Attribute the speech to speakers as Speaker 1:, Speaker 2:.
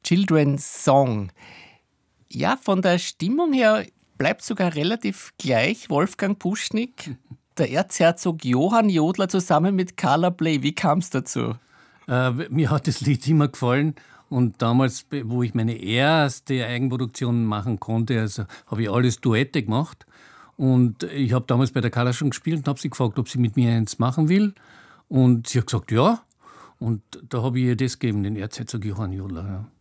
Speaker 1: Children's Song. Ja, von der Stimmung her bleibt sogar relativ gleich Wolfgang Puschnig, der Erzherzog Johann Jodler zusammen mit Carla Bley. Wie kam es dazu?
Speaker 2: Mir hat das Lied immer gefallen. Und damals, wo ich meine erste Eigenproduktion machen konnte, also habe ich alles Duette gemacht. Und ich habe damals bei der Carla schon gespielt und habe sie gefragt, ob sie mit mir eins machen will. Und sie hat gesagt, ja. Und da habe ich ihr das gegeben, den Erzherzog Johann Jodler. Ja.